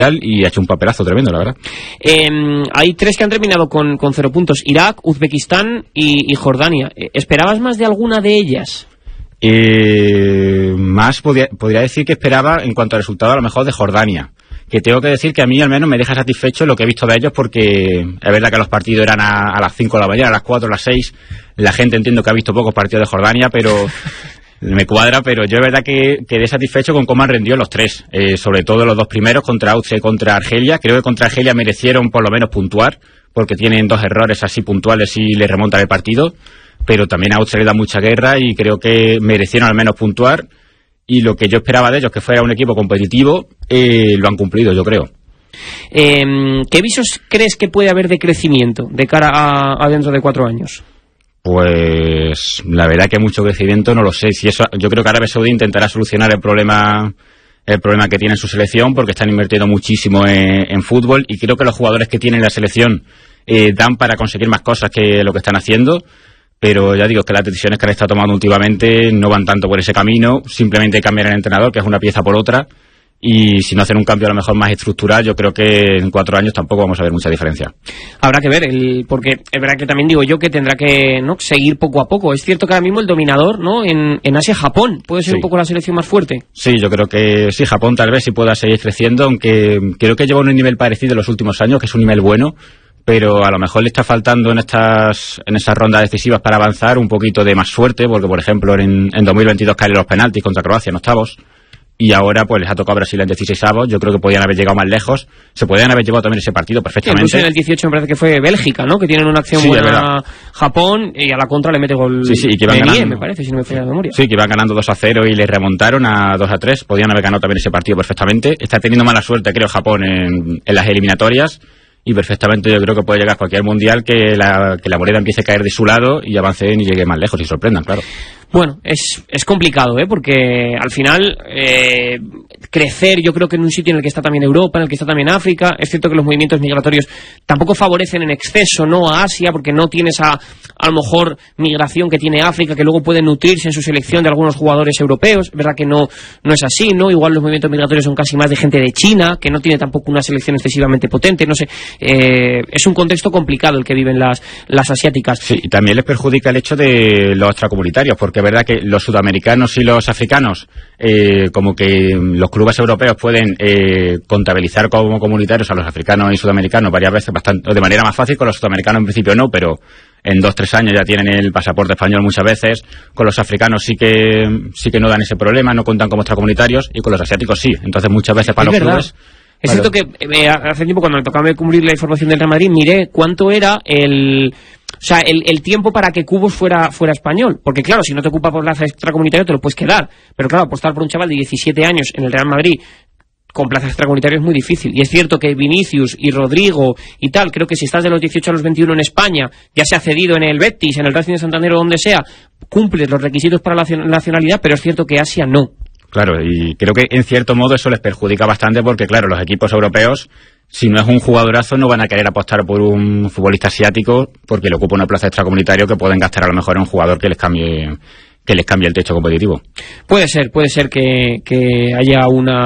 y ha hecho un papelazo tremendo, la verdad. Hay 3 que han terminado con 0 puntos: Irak, Uzbekistán y Jordania. ¿Esperabas más de alguna de ellas? Más podría decir que esperaba en cuanto al resultado a lo mejor de Jordania, que tengo que decir que a mí al menos me deja satisfecho lo que he visto de ellos, porque es verdad que los partidos eran a las 5 de la mañana, a las 4, a las 6, la gente entiendo que ha visto pocos partidos de Jordania, pero me cuadra, pero yo es verdad que quedé satisfecho con cómo han rendido los 3, sobre todo los 2 primeros contra Austria y contra Argelia. Creo que contra Argelia merecieron por lo menos puntuar, porque tienen 2 errores así puntuales y le remontan el partido, pero también a Austria le da mucha guerra y creo que merecieron al menos puntuar, y lo que yo esperaba de ellos, que fuera un equipo competitivo, lo han cumplido, yo creo. ¿Qué visos crees que puede haber de crecimiento de cara a dentro de 4 años? Pues la verdad que mucho crecimiento no lo sé. Si eso, yo creo que Arabia Saudí intentará solucionar el problema que tiene en su selección, porque están invirtiendo muchísimo en fútbol, y creo que los jugadores que tienen la selección dan para conseguir más cosas que lo que están haciendo, pero ya digo que las decisiones que han estado tomando últimamente no van tanto por ese camino. Simplemente cambiar el entrenador, que es una pieza por otra, y si no hacen un cambio a lo mejor más estructural, yo creo que en 4 años tampoco vamos a ver mucha diferencia. Habrá que ver, porque es verdad que también digo yo que tendrá que, ¿no?, seguir poco a poco. Es cierto que ahora mismo el dominador, ¿no?, en Asia, Japón, puede ser un poco la selección más fuerte. Sí, yo creo que sí, Japón tal vez sí pueda seguir creciendo, aunque creo que lleva un nivel parecido en los últimos años, que es un nivel bueno, pero a lo mejor le está faltando en esas rondas decisivas para avanzar un poquito de más suerte, porque por ejemplo en 2022 caen los penaltis contra Croacia en octavos, y ahora pues les ha tocado a Brasil en 16avos. Yo creo que podían haber llegado más lejos, se podían haber llevado también ese partido perfectamente. Incluso en el 18 me parece que fue Bélgica, ¿no?, que tienen una acción buena a Japón, y a la contra le mete gol y que iban ganando, me parece, si no me falla la memoria. Sí, que iban ganando 2-0 y les remontaron a 2-3, podían haber ganado también ese partido perfectamente. Está teniendo mala suerte, creo, Japón en las eliminatorias, y perfectamente yo creo que puede llegar a cualquier mundial que la moneda empiece a caer de su lado y avancen y llegue más lejos y sorprendan, claro. Bueno, es complicado, porque al final crecer, yo creo que en un sitio en el que está también Europa, en el que está también África, es cierto que los movimientos migratorios tampoco favorecen en exceso, ¿no?, a Asia, porque no tienes a lo mejor migración que tiene África, que luego puede nutrirse en su selección de algunos jugadores europeos. Es verdad que no es así, ¿no? Igual los movimientos migratorios son casi más de gente de China, que no tiene tampoco una selección excesivamente potente, no sé. Es un contexto complicado el que viven las asiáticas. Sí, y también les perjudica el hecho de los extracomunitarios, porque es verdad que los sudamericanos y los africanos, como que los clubes europeos pueden contabilizar como comunitarios a los africanos y sudamericanos varias veces de manera más fácil. Con los sudamericanos en principio no, pero en 2-3 años ya tienen el pasaporte español muchas veces. Con los africanos sí que no dan ese problema, no cuentan como extracomunitarios, y con los asiáticos sí. Entonces muchas veces para los clubes... Es cierto que hace tiempo, cuando me tocaba cubrir la información del Real Madrid, miré cuánto era el tiempo para que Cubos fuera español. Porque claro, si no te ocupa por plaza extracomunitaria te lo puedes quedar. Pero claro, apostar por un chaval de 17 años en el Real Madrid con plaza extracomunitaria es muy difícil. Y es cierto que Vinicius y Rodrigo y tal, creo que si estás de los 18 a los 21 en España, ya sea cedido en el Betis, en el Racing de Santander o donde sea, cumples los requisitos para la nacionalidad, pero es cierto que Asia no. Claro, y creo que en cierto modo eso les perjudica bastante, porque claro, los equipos europeos, si no es un jugadorazo, no van a querer apostar por un futbolista asiático porque le ocupa una plaza extracomunitaria, que pueden gastar a lo mejor en un jugador que les cambie el techo competitivo. Puede ser que haya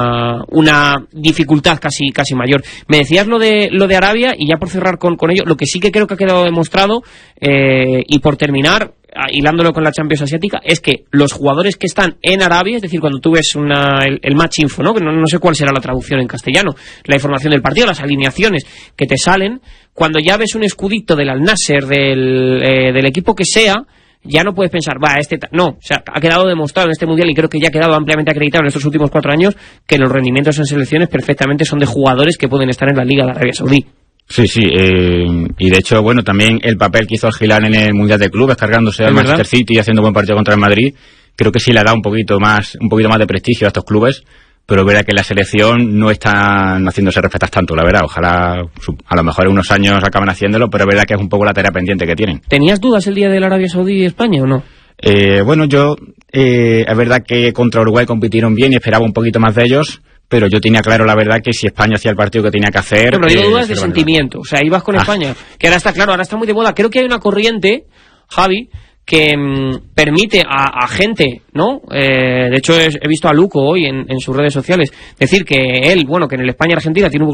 una dificultad casi mayor. Me decías lo de Arabia, y ya por cerrar con ello, lo que sí que creo que ha quedado demostrado, y por terminar, hilándolo con la Champions Asiática, es que los jugadores que están en Arabia, es decir, cuando tú ves el match info, ¿no?, que no sé cuál será la traducción en castellano, la información del partido, las alineaciones que te salen, cuando ya ves un escudito del Al-Nasser, del equipo que sea, ya no puedes pensar, no, o sea, ha quedado demostrado en este mundial, y creo que ya ha quedado ampliamente acreditado en estos últimos 4 años, que los rendimientos en selecciones perfectamente son de jugadores que pueden estar en la Liga de Arabia Saudí. Sí, y de hecho, bueno, también el papel que hizo el Hilal en el Mundial de Clubes, cargándose al Manchester City y haciendo buen partido contra el Madrid, creo que sí le da un poquito más de prestigio a estos clubes, pero es verdad que la selección no están haciéndose respetar tanto, la verdad. Ojalá a lo mejor en unos años acaban haciéndolo, pero es verdad que es un poco la tarea pendiente que tienen. ¿Tenías dudas el día de la Arabia Saudí y España o no? Bueno, yo es verdad que contra Uruguay compitieron bien y esperaba un poquito más de ellos, pero yo tenía claro, la verdad, que si España hacía el partido que tenía que hacer... Pero digo dudas de sentimiento, o sea, ibas con España, que ahora está claro, ahora está muy de moda. Creo que hay una corriente, Javi, que permite a gente, ¿no? De hecho, he visto a Luco hoy en sus redes sociales decir que él, bueno, que en el España-Argentina tiene